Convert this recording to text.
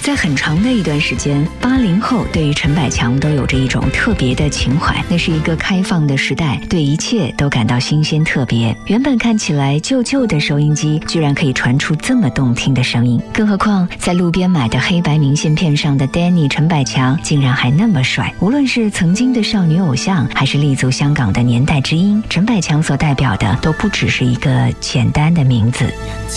在很长的一段时间，80后对于陈百强都有着一种特别的情怀。那是一个开放的时代，对一切都感到新鲜特别。原本看起来旧旧的收音机，居然可以传出这么动听的声音。更何况在路边买的黑白明信片上的 Danny 陈百强，竟然还那么帅。无论是曾经的少女偶像，还是立足香港的年代之音，陈百强所代表的都不只是一个简单的名字。